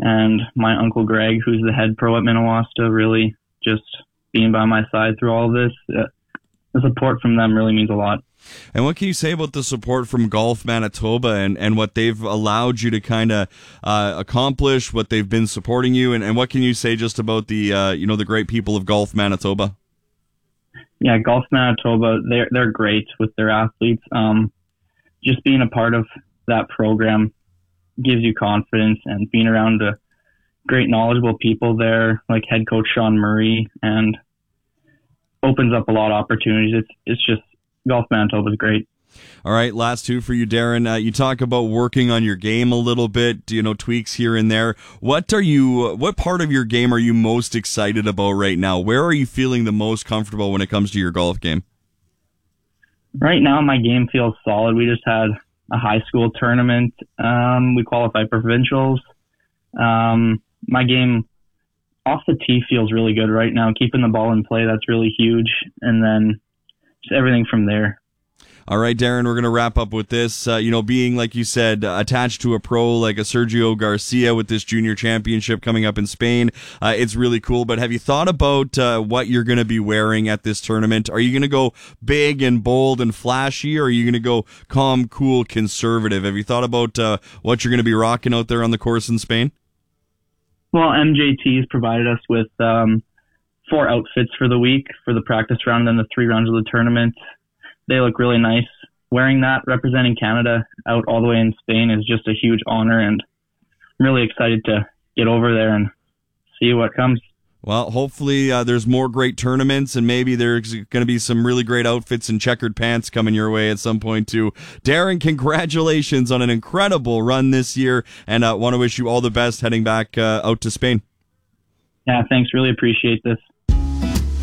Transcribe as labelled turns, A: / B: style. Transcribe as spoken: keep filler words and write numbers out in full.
A: and my uncle Greg, who's the head pro at Minawasta, really just being by my side through all of this. Uh, the support from them really means a lot.
B: And what can you say about the support from Golf Manitoba and, and what they've allowed you to kind of uh, accomplish, what they've been supporting you, and, and what can you say just about the uh, you know the great people of Golf Manitoba?
A: Yeah, Golf Manitoba, they're they're great with their athletes. Um, just being a part of that program gives you confidence, and being around the great knowledgeable people there, like head coach Sean Murray, and opens up a lot of opportunities. It's it's just Golf Manitoba is great.
B: All right, last two for you, Darren. Uh, you talk about working on your game a little bit, you know, tweaks here and there. What are you? What part of your game are you most excited about right now? Where are you feeling the most comfortable when it comes to your golf game?
A: Right now, my game feels solid. We just had a high school tournament. Um, we qualified for provincials. Um, my game off the tee feels really good right now. Keeping the ball in play, that's really huge. And then just everything from there.
B: All right, Darren, we're going to wrap up with this. Uh, you know, being, like you said, uh, attached to a pro like a Sergio Garcia with this junior championship coming up in Spain, uh, it's really cool. But have you thought about uh, what you're going to be wearing at this tournament? Are you going to go big and bold and flashy, or are you going to go calm, cool, conservative? Have you thought about uh, what you're going to be rocking out there on the course in Spain?
A: Well, M J T has provided us with um, four outfits for the week, for the practice round and then the three rounds of the tournament. They look really nice. Wearing that, representing Canada out all the way in Spain, is just a huge honor, and I'm really excited to get over there and see what comes.
B: Well, hopefully uh, there's more great tournaments, and maybe there's going to be some really great outfits and checkered pants coming your way at some point too. Darren, congratulations on an incredible run this year, and I uh, want to wish you all the best heading back uh, out to Spain.
A: Yeah, thanks. Really appreciate this.